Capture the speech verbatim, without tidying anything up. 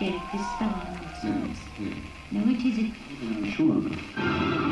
Death is far, Yes, yes. No, it isn't. I'm sure of it.